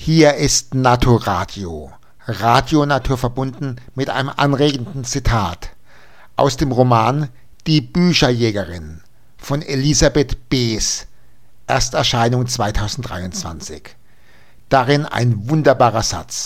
Hier ist Naturradio. Radio naturverbunden mit einem anregenden Zitat aus dem Roman Die Bücherjägerin von Elisabeth Bees, Ersterscheinung 2023. Darin ein wunderbarer Satz: